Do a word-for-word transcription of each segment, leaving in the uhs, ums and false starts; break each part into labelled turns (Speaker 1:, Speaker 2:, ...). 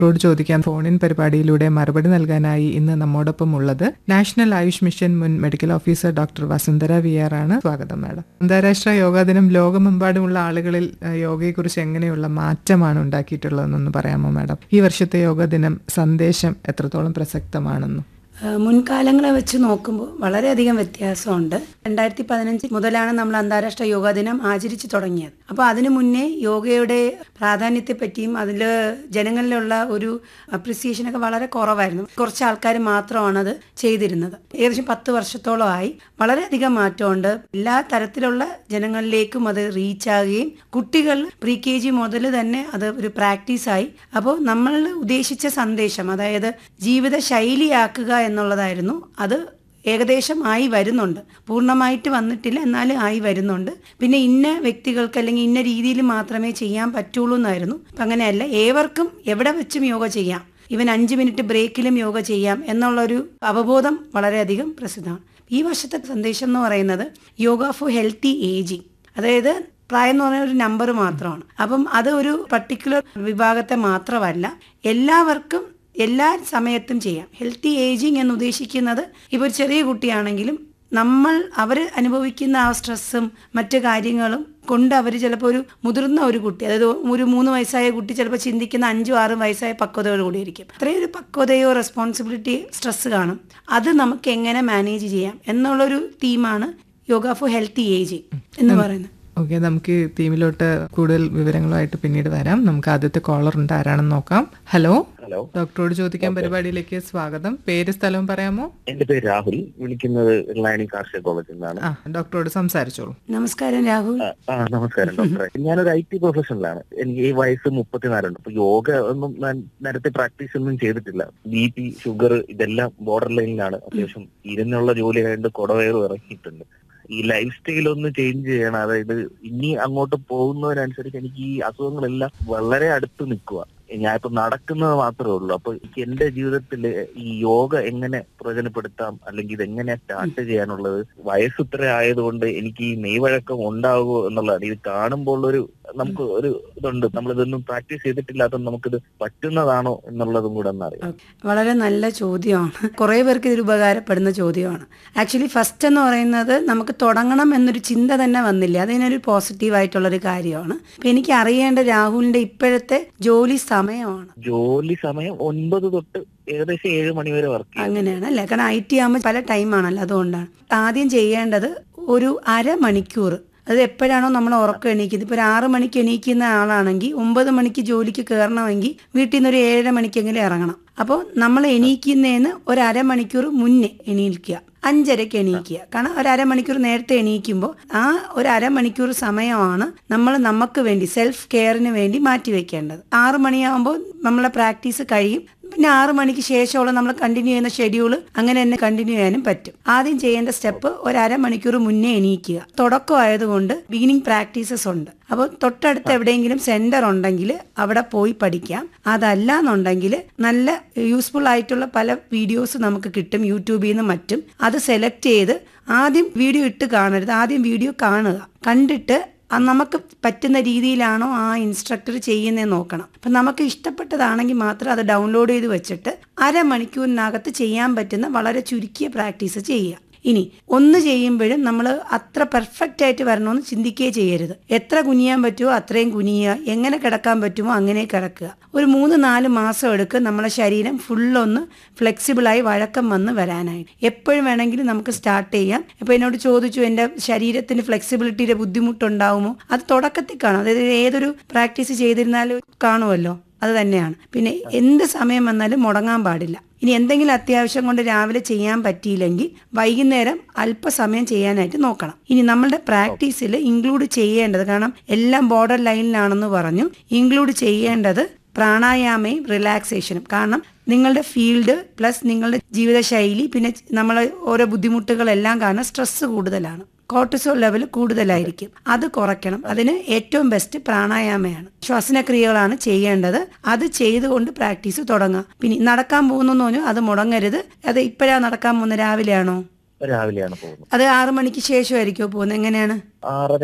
Speaker 1: ോട് ചോദിക്കാൻ ഫോണിൻ പരിപാടിയിലൂടെ മറുപടി നൽകാനായി ഇന്ന് നമ്മോടൊപ്പം ഉള്ളത് നാഷണൽ ആയുഷ് മിഷൻ മുൻ medical officer doctor Vasundhara V R ആണ്. സ്വാഗതം മാഡം. അന്താരാഷ്ട്ര യോഗാ ദിനം ലോകമെമ്പാടുമുള്ള ആളുകളിൽ യോഗയെക്കുറിച്ച് എങ്ങനെയുള്ള മാറ്റമാണ് ഉണ്ടാക്കിയിട്ടുള്ളതെന്നൊന്ന് പറയാമോ മാഡം? ഈ വർഷത്തെ യോഗാ ദിനം സന്ദേശം എത്രത്തോളം പ്രസക്തമാണെന്നും?
Speaker 2: മുൻകാലങ്ങളെ വെച്ച് നോക്കുമ്പോൾ വളരെയധികം വ്യത്യാസമുണ്ട്. രണ്ടായിരത്തി പതിനഞ്ച് മുതലാണ് നമ്മൾ അന്താരാഷ്ട്ര യോഗാ ദിനം ആചരിച്ചു തുടങ്ങിയത്. അപ്പോൾ അതിനു മുന്നേ യോഗയുടെ പ്രാധാന്യത്തെപ്പറ്റിയും അതിൽ ജനങ്ങളിലുള്ള ഒരു അപ്രിസിയേഷനൊക്കെ വളരെ കുറവായിരുന്നു. കുറച്ച് ആൾക്കാർ മാത്രമാണ് അത് ചെയ്തിരുന്നത്. ഏകദേശം പത്ത് വർഷത്തോളമായി വളരെയധികം മാറ്റമുണ്ട്. എല്ലാ തരത്തിലുള്ള ജനങ്ങളിലേക്കും അത് റീച്ചാകുകയും കുട്ടികൾ പ്രീ കെ ജി മുതൽ തന്നെ അത് ഒരു പ്രാക്ടീസായി. അപ്പോൾ നമ്മൾ ഉദ്ദേശിച്ച സന്ദേശം, അതായത് ജീവിത ശൈലിയാക്കുക എന്നുള്ളതായിരുന്നു. അത് ഏകദേശം ആയി വരുന്നുണ്ട്. പൂർണ്ണമായിട്ട് വന്നിട്ടില്ല, എന്നാലും ആയി വരുന്നുണ്ട്. പിന്നെ ഇന്ന വ്യക്തികൾക്ക് അല്ലെങ്കിൽ ഇന്ന രീതിയിൽ മാത്രമേ ചെയ്യാൻ പറ്റുള്ളൂ എന്നായിരുന്നു. അപ്പം അങ്ങനെയല്ല, ഏവർക്കും എവിടെ വെച്ചും യോഗ ചെയ്യാം, ഇവൻ അഞ്ച് മിനിറ്റ് ബ്രേക്കിലും യോഗ ചെയ്യാം എന്നുള്ളൊരു അവബോധം വളരെയധികം പ്രസിദ്ധമാണ്. ഈ വർഷത്തെ സന്ദേശം എന്ന് പറയുന്നത് യോഗ ഫോർ ഹെൽത്തി ഏജിങ്. അതായത് പ്രായം എന്ന് പറയുന്ന ഒരു നമ്പർ മാത്രമാണ്. അപ്പം അത് ഒരു പർട്ടിക്കുലർ വിഭാഗത്തെ മാത്രമല്ല, എല്ലാവർക്കും എല്ലാ സമയത്തും ചെയ്യാം. ഹെൽത്തി ഏജിങ് എന്ന് ഉദ്ദേശിക്കുന്നത് ഇപ്പോൾ ഒരു ചെറിയ കുട്ടിയാണെങ്കിലും നമ്മൾ അവർ അനുഭവിക്കുന്ന ആ സ്ട്രെസ്സും മറ്റു കാര്യങ്ങളും കൊണ്ട് അവർ ചിലപ്പോൾ ഒരു മുതിർന്ന ഒരു കുട്ടി, അതായത് ഒരു മൂന്ന് വയസ്സായ കുട്ടി ചിലപ്പോൾ ചിന്തിക്കുന്ന അഞ്ചും ആറും വയസ്സായ പക്വതയോട് കൂടിയിരിക്കും. അത്രയും ഒരു പക്വതയോ റെസ്പോൺസിബിലിറ്റി സ്ട്രെസ് കാണും. അത് നമുക്ക് എങ്ങനെ മാനേജ് ചെയ്യാം എന്നുള്ളൊരു തീമാണ് യോഗ ഫോർ ഹെൽത്തി ഏജിങ് എന്ന് പറയുന്നത്.
Speaker 1: ഓക്കെ, നമുക്ക് തീമിലോട്ട് കൂടുതൽ വിവരങ്ങളുമായിട്ട് പിന്നീട് വരാം. നമുക്ക് ആദ്യത്തെ കോളർ ഉണ്ട്, ആരാണെന്ന് നോക്കാം. ഹലോ.
Speaker 3: ഹലോ,
Speaker 1: ഡോക്ടറോട് ചോദിക്കാൻ പരിപാടിയിലേക്ക് സ്വാഗതം. പേര് സ്ഥലവും പറയാമോ?
Speaker 3: എന്റെ പേര് രാഹുൽ, വിളിക്കുന്നത് ഇർലാനി കാർഷിക കോളേജിൽ നിന്നാണ്.
Speaker 1: ആ, ഡോക്ടറോട് സംസാരിച്ചോളൂ.
Speaker 2: നമസ്കാരം രാഹുൽ.
Speaker 3: ആ നമസ്കാരം ഡോക്ടറെ. ഞാനൊരു ഐ ടി പ്രൊഫഷണലാണ്. എനിക്ക് ഈ വയസ്സ് മുപ്പത്തിനാലുണ്ട്. അപ്പൊ യോഗ ഒന്നും ഞാൻ നേരത്തെ പ്രാക്ടീസ് ഒന്നും ചെയ്തിട്ടില്ല. ബി പി, ഷുഗർ ഇതെല്ലാം ബോർഡർ ലൈനിലാണ്. അത്യാവശ്യം ഇരുന്നുള്ള ജോലി ആയതുകൊണ്ട് കുടവയറും ഇറക്കിയിട്ടുണ്ട്. ഈ ലൈഫ് സ്റ്റൈൽ ഒന്ന് ചേഞ്ച് ചെയ്യണം. അതായത് ഇനി അങ്ങോട്ട് പോകുന്നതിനനുസരിച്ച് എനിക്ക് ഈ അസുഖങ്ങളെല്ലാം വളരെ അടുത്ത് നിൽക്കുക. ഞാൻ ഇപ്പൊ നടക്കുന്നത് മാത്രമേ ഉള്ളൂ. അപ്പൊ എനിക്ക് എന്റെ ജീവിതത്തിൽ ഈ യോഗ എങ്ങനെ പ്രയോജനപ്പെടുത്താം, അല്ലെങ്കിൽ ഇതെങ്ങനെ സ്റ്റാർട്ട് ചെയ്യാനുള്ളത്, വയസ്സ് ഇത്ര ആയതുകൊണ്ട് എനിക്ക് ഈ നെയ്വഴക്കം ഉണ്ടാകുമോ എന്നുള്ളതാണ്. ഇത് കാണുമ്പോൾ ഒരു നമുക്ക് ഒരു ഇതുണ്ട്, നമ്മളിതൊന്നും പ്രാക്ടീസ് ചെയ്തിട്ടില്ലാത്ത നമുക്കിത് പറ്റുന്നതാണോ എന്നുള്ളതും കൂടെ എന്നറിയാം.
Speaker 2: വളരെ നല്ല ചോദ്യമാണ്. കുറെ പേർക്ക് ഇതൊരു ഉപകാരപ്പെടുന്ന ചോദ്യമാണ്. ആക്ച്വലി ഫസ്റ്റ് എന്ന് പറയുന്നത് നമുക്ക് തുടങ്ങണം എന്നൊരു ചിന്ത തന്നെ വന്നില്ല. അതിനൊരു പോസിറ്റീവായിട്ടുള്ളൊരു കാര്യമാണ്. അപ്പൊ എനിക്ക് അറിയേണ്ട രാഹുലിന്റെ ഇപ്പോഴത്തെ ജോലി സമയമാണ്.
Speaker 3: ജോലി സമയം ഒൻപത് തൊട്ട് ഏകദേശം ഏഴ് മണി വരെ വർക്ക്.
Speaker 2: അങ്ങനെയാണ് അല്ലേ? കാരണം ഐ ടി ആകുമ്പോൾ പല ടൈമാണല്ലോ, അതുകൊണ്ടാണ്. ആദ്യം ചെയ്യേണ്ടത് ഒരു അരമണിക്കൂർ, അത് എപ്പോഴാണോ നമ്മൾ ഉറക്കം എണീക്കുന്നത്, ഇപ്പോൾ ഒരു ആറ് മണിക്ക് എണീക്കുന്ന ആളാണെങ്കിൽ ഒമ്പത് മണിക്ക് ജോലിക്ക് കയറണമെങ്കിൽ വീട്ടിൽ നിന്ന് ഒരു ഏഴര മണിക്കെങ്കിലും ഇറങ്ങണം. അപ്പോൾ നമ്മൾ എണീക്കുന്നതിന് ഒരു അരമണിക്കൂർ മുന്നേ എണീക്കുക. അഞ്ചരയ്ക്ക് എണീക്കുക. കാരണം ഒരു അരമണിക്കൂർ നേരത്തെ എണീക്കുമ്പോൾ ആ ഒരു അരമണിക്കൂർ സമയമാണ് നമ്മൾ നമുക്ക് വേണ്ടി സെൽഫ് കെയറിന് വേണ്ടി മാറ്റി വെക്കേണ്ടത്. ആറ് മണിയാകുമ്പോൾ നമ്മളെ പ്രാക്ടീസ് കഴിയും. പിന്നെ ആറ് മണിക്ക് ശേഷമുള്ള നമ്മൾ കണ്ടിന്യൂ ചെയ്യുന്ന ഷെഡ്യൂൾ അങ്ങനെ തന്നെ കണ്ടിന്യൂ ചെയ്യാനും പറ്റും. ആദ്യം ചെയ്യേണ്ട സ്റ്റെപ്പ് ഒരു അരമണിക്കൂർ മുന്നേ എണീക്കുക. തുടക്കമായതുകൊണ്ട് ബിഗിനിങ് പ്രാക്ടീസസ് ഉണ്ട്. അപ്പോൾ തൊട്ടടുത്ത് എവിടെയെങ്കിലും സെന്റർ ഉണ്ടെങ്കിൽ അവിടെ പോയി പഠിക്കാം. അതല്ല എന്നുണ്ടെങ്കിൽ നല്ല യൂസ്ഫുൾ ആയിട്ടുള്ള പല വീഡിയോസ് നമുക്ക് കിട്ടും യൂട്യൂബിൽ നിന്നും മറ്റും. അത് സെലക്ട് ചെയ്ത് ആദ്യം വീഡിയോ ഇട്ട് കാണരുത്, ആദ്യം വീഡിയോ കാണുക. കണ്ടിട്ട് നമുക്ക് പറ്റുന്ന രീതിയിലാണോ ആ ഇൻസ്ട്രക്ടർ ചെയ്യുന്നതെന്ന് നോക്കണം. അപ്പം നമുക്ക് ഇഷ്ടപ്പെട്ടതാണെങ്കിൽ മാത്രം അത് ഡൗൺലോഡ് ചെയ്ത് വെച്ചിട്ട് അരമണിക്കൂറിനകത്ത് ചെയ്യാൻ പറ്റുന്ന വളരെ ചുരുക്കിയ പ്രാക്ടീസ് ചെയ്യുക. ഇനി ഒന്ന് ചെയ്യുമ്പോഴും നമ്മൾ അത്ര പെർഫെക്റ്റ് ആയിട്ട് വരണമെന്ന് ചിന്തിക്കുകയേ ചെയ്യരുത്. എത്ര കുനിയാൻ പറ്റുമോ അത്രയും കുനിയുക, എങ്ങനെ കിടക്കാൻ പറ്റുമോ അങ്ങനെ കിടക്കുക. ഒരു മൂന്ന് നാല് മാസം എടുക്കും നമ്മളെ ശരീരം ഫുള്ളൊന്ന് ഫ്ലെക്സിബിളായി വഴക്കം വന്ന് വരാനായിട്ട്. എപ്പോഴും വേണമെങ്കിലും നമുക്ക് സ്റ്റാർട്ട് ചെയ്യാം. ഇപ്പോൾ എന്നോട് ചോദിച്ചു എൻ്റെ ശരീരത്തിന് ഫ്ലെക്സിബിലിറ്റിയുടെ ബുദ്ധിമുട്ടുണ്ടാവുമോ? അത് തുടക്കത്തിൽ കാണും. അതായത് ഏതൊരു പ്രാക്ടീസ് ചെയ്തിരുന്നാലും കാണുമല്ലോ, അത് തന്നെയാണ്. പിന്നെ എന്ത് സമയം വന്നാലും മുടങ്ങാൻ പാടില്ല. ഇനി എന്തെങ്കിലും അത്യാവശ്യം കൊണ്ട് രാവിലെ ചെയ്യാൻ പറ്റിയില്ലെങ്കിൽ വൈകുന്നേരം അല്പസമയം ചെയ്യാനായിട്ട് നോക്കണം. ഇനി നമ്മളുടെ പ്രാക്ടീസിൽ ഇൻക്ലൂഡ് ചെയ്യേണ്ടത്, കാരണം എല്ലാം ബോർഡർ ലൈനിലാണെന്ന് പറഞ്ഞു, ഇൻക്ലൂഡ് ചെയ്യേണ്ടത് പ്രാണായാമയും റിലാക്സേഷനും. കാരണം നിങ്ങളുടെ ഫീൽഡ് പ്ലസ് നിങ്ങളുടെ ജീവിതശൈലി പിന്നെ നമ്മളെ ഓരോ ബുദ്ധിമുട്ടുകളെല്ലാം കാരണം സ്ട്രെസ് കൂടുതലാണ്, കോർട്ടിസോൾ ലെവൽ കൂടുതലായിരിക്കും. അത് കുറയ്ക്കണം. അതിന് ഏറ്റവും ബെസ്റ്റ് പ്രാണായാമയാണ്. ശ്വസനക്രിയകളാണ് ചെയ്യേണ്ടത്. അത് ചെയ്തുകൊണ്ട് പ്രാക്ടീസ് തുടങ്ങാം. പിന്നെ നടക്കാൻ പോകുന്നു പറഞ്ഞു അത് മുടങ്ങരുത്. അത് ഇപ്പോഴാണ് നടക്കാൻ പോകുന്നത്? രാവിലെയാണോ?
Speaker 3: രാവിലെയാണ് പോകുന്നത്.
Speaker 2: അത് ആറു മണിക്ക് ശേഷമായിരിക്കുമോ പോകുന്നത്? എങ്ങനെയാണ്?
Speaker 3: ആറര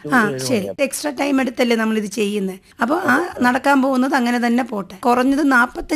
Speaker 3: ടു
Speaker 2: ആ
Speaker 3: ഏഴ്
Speaker 2: ശരി,
Speaker 3: മണി.
Speaker 2: എക്സ്ട്രാ ടൈം എടുത്തല്ലേ നമ്മൾ ഇത് ചെയ്യുന്നത്. അപ്പോൾ ആ നടക്കാൻ പോകുന്നത് അങ്ങനെ തന്നെ പോട്ടെ. കുറഞ്ഞത് നാൽപ്പത്തഞ്ച്